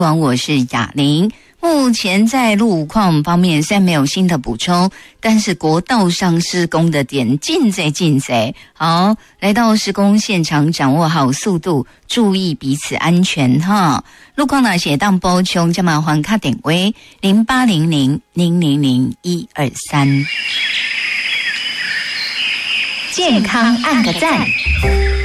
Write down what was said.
我是雅玲。目前在路况方面虽然没有新的补充，但是国道上施工的点尽在。好，来到施工现场，掌握好速度，注意彼此安全哈。路况呢写当补充，就麻烦卡点位0800000123。 健康按个赞。